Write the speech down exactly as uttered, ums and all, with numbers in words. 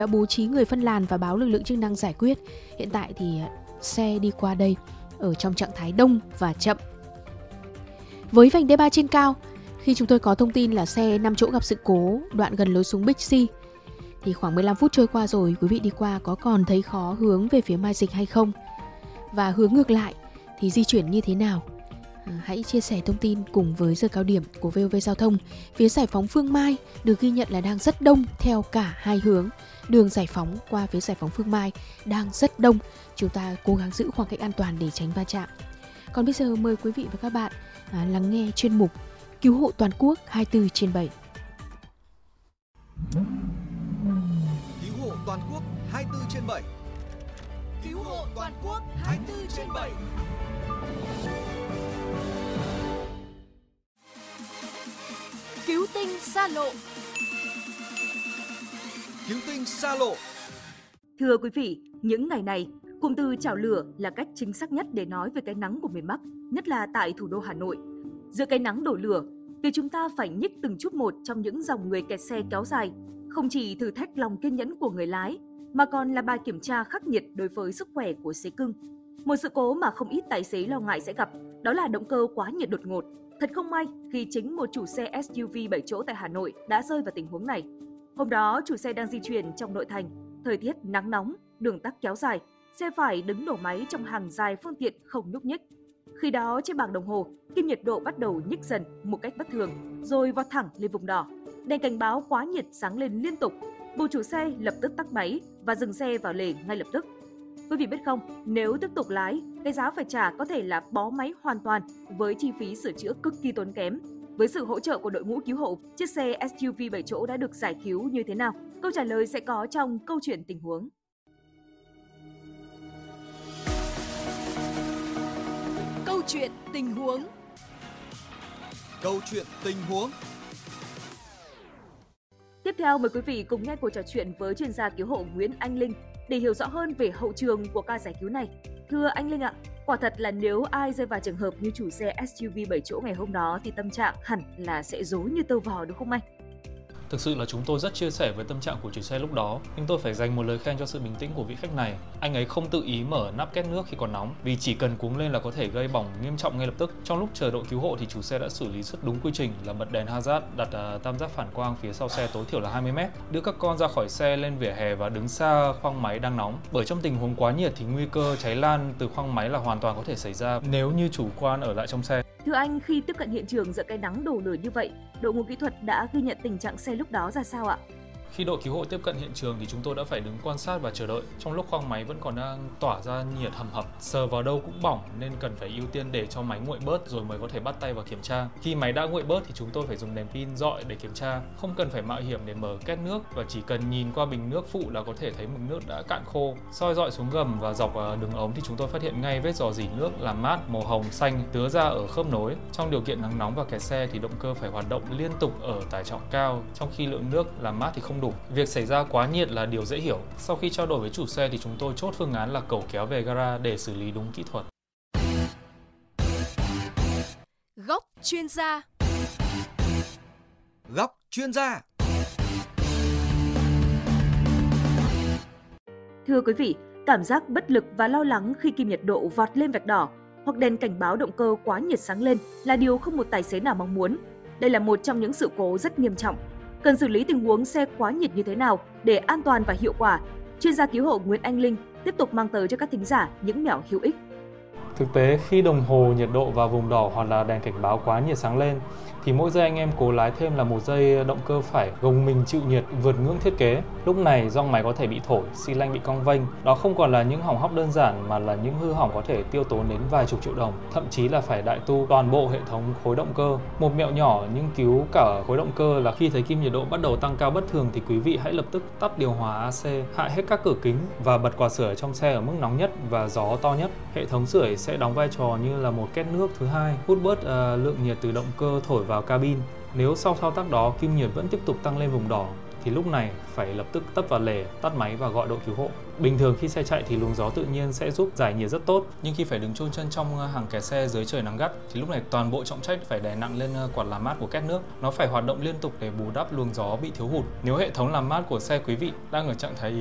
đã bố trí người phân làn và báo lực lượng chức năng giải quyết. Hiện tại thì xe đi qua đây ở trong trạng thái đông và chậm. Với vành đê ba trên cao, khi chúng tôi có thông tin là xe năm chỗ gặp sự cố đoạn gần lối xuống Bixi, thì khoảng mười lăm phút trôi qua rồi, quý vị đi qua có còn thấy khó hướng về phía Mai Dịch hay không? Và hướng ngược lại thì di chuyển như thế nào? À, hãy chia sẻ thông tin cùng với giờ cao điểm của vê o vê Giao thông. Phía Giải Phóng Phương Mai được ghi nhận là đang rất đông theo cả hai hướng. Đường Giải Phóng qua phía Giải Phóng Phương Mai đang rất đông. Chúng ta cố gắng giữ khoảng cách an toàn để tránh va chạm. Còn bây giờ mời quý vị và các bạn à, lắng nghe chuyên mục Cứu hộ toàn quốc hai mươi bốn trên bảy. Cứu hộ toàn quốc hai mươi bốn trên bảy. Cứu hộ toàn quốc hai mươi bốn trên bảy. Cứu tinh xa lộ. Cứu tinh xa lộ. Thưa quý vị, những ngày này, cụm từ chảo lửa là cách chính xác nhất để nói về cái nắng của miền Bắc, nhất là tại thủ đô Hà Nội. Giữa cái nắng đổ lửa, việc chúng ta phải nhích từng chút một trong những dòng người kẹt xe kéo dài, không chỉ thử thách lòng kiên nhẫn của người lái, mà còn là bài kiểm tra khắc nghiệt đối với sức khỏe của xế cưng. Một sự cố mà không ít tài xế lo ngại sẽ gặp, đó là động cơ quá nhiệt đột ngột. Thật không may khi chính một chủ xe ét u vê bảy chỗ tại Hà Nội đã rơi vào tình huống này. Hôm đó, chủ xe đang di chuyển trong nội thành, thời tiết nắng nóng, đường tắc kéo dài, xe phải đứng nổ máy trong hàng dài phương tiện không nhúc nhích. Khi đó, trên bảng đồng hồ, kim nhiệt độ bắt đầu nhích dần một cách bất thường, rồi vọt thẳng lên vùng đỏ. Đèn cảnh báo quá nhiệt sáng lên liên tục. Bộ chủ xe lập tức tắt máy và dừng xe vào lề ngay lập tức. Quý vị biết không, nếu tiếp tục lái, cái giá phải trả có thể là bó máy hoàn toàn với chi phí sửa chữa cực kỳ tốn kém. Với sự hỗ trợ của đội ngũ cứu hộ, chiếc xe ét u vê bảy chỗ đã được giải cứu như thế nào? Câu trả lời sẽ có trong câu chuyện tình huống. Câu chuyện tình huống. Câu chuyện tình huống. Tiếp theo mời quý vị cùng nghe cuộc trò chuyện với chuyên gia cứu hộ Nguyễn Anh Linh để hiểu rõ hơn về hậu trường của ca giải cứu này. Thưa anh Linh ạ, quả thật là nếu ai rơi vào trường hợp như chủ xe ét u vê bảy chỗ ngày hôm đó thì tâm trạng hẳn là sẽ rối như tơ vò đúng không anh? Thực sự là chúng tôi rất chia sẻ với tâm trạng của chủ xe lúc đó, nhưng tôi phải dành một lời khen cho sự bình tĩnh của vị khách này. Anh ấy không tự ý mở nắp két nước khi còn nóng, vì chỉ cần cuống lên là có thể gây bỏng nghiêm trọng ngay lập tức. Trong lúc chờ đội cứu hộ thì chủ xe đã xử lý rất đúng quy trình là bật đèn hazard, đặt uh, tam giác phản quang phía sau xe tối thiểu là hai mươi mét, đưa các con ra khỏi xe lên vỉa hè và đứng xa khoang máy đang nóng. Bởi trong tình huống quá nhiệt thì nguy cơ cháy lan từ khoang máy là hoàn toàn có thể xảy ra nếu như chủ quan ở lại trong xe. Thưa anh, khi tiếp cận hiện trường giữa cái nắng đổ lửa như vậy, đội ngũ kỹ thuật đã ghi nhận tình trạng xe lúc đó ra sao ạ? Khi đội cứu hộ tiếp cận hiện trường thì chúng tôi đã phải đứng quan sát và chờ đợi. Trong lúc khoang máy vẫn còn đang tỏa ra nhiệt hầm hập, sờ vào đâu cũng bỏng nên cần phải ưu tiên để cho máy nguội bớt rồi mới có thể bắt tay vào kiểm tra. Khi máy đã nguội bớt thì chúng tôi phải dùng đèn pin dọi để kiểm tra, không cần phải mạo hiểm để mở két nước và chỉ cần nhìn qua bình nước phụ là có thể thấy mực nước đã cạn khô. Soi dọi xuống gầm và dọc đường ống thì chúng tôi phát hiện ngay vết rò rỉ nước làm mát màu hồng xanh tứa ra ở khớp nối. Trong điều kiện nắng nóng và kẹt xe thì động cơ phải hoạt động liên tục ở tải trọng cao, trong khi lượng nước làm mát thì không đủ. Việc xảy ra quá nhiệt là điều dễ hiểu. Sau khi trao đổi với chủ xe thì chúng tôi chốt phương án là cẩu kéo về gara để xử lý đúng kỹ thuật. Góc chuyên gia. Góc chuyên gia. Thưa quý vị, cảm giác bất lực và lo lắng khi kim nhiệt độ vọt lên vạch đỏ hoặc đèn cảnh báo động cơ quá nhiệt sáng lên là điều không một tài xế nào mong muốn. Đây là một trong những sự cố rất nghiêm trọng. Cần xử lý tình huống xe quá nhiệt như thế nào để an toàn và hiệu quả? Chuyên gia cứu hộ Nguyễn Anh Linh tiếp tục mang tới cho các thính giả những mẹo hữu ích. Thực tế, khi đồng hồ nhiệt độ vào vùng đỏ hoặc là đèn cảnh báo quá nhiệt sáng lên, thì mỗi giây anh em cố lái thêm là một giây động cơ phải gồng mình chịu nhiệt vượt ngưỡng thiết kế. Lúc này gioăng máy có thể bị thổi, xi lanh bị cong vênh. Đó không còn là những hỏng hóc đơn giản mà là những hư hỏng có thể tiêu tốn đến vài chục triệu đồng, thậm chí là phải đại tu toàn bộ hệ thống khối động cơ. Một mẹo nhỏ nhưng cứu cả khối động cơ là khi thấy kim nhiệt độ bắt đầu tăng cao bất thường thì quý vị hãy lập tức tắt điều hòa a xê, hạ hết các cửa kính và bật quạt sưởi trong xe ở mức nóng nhất và gió to nhất. Hệ thống sưởi sẽ đóng vai trò như là một két nước thứ hai, hút bớt uh, lượng nhiệt từ động cơ thổi vào cabin. Nếu sau thao tác đó kim nhiệt vẫn tiếp tục tăng lên vùng đỏ thì lúc này phải lập tức tấp vào lề, tắt máy và gọi đội cứu hộ. Bình thường khi xe chạy thì luồng gió tự nhiên sẽ giúp giải nhiệt rất tốt, nhưng khi phải đứng chôn chân trong hàng kẹt xe dưới trời nắng gắt thì lúc này toàn bộ trọng trách phải đè nặng lên quạt làm mát của két nước. Nó phải hoạt động liên tục để bù đắp luồng gió bị thiếu hụt. Nếu hệ thống làm mát của xe quý vị đang ở trạng thái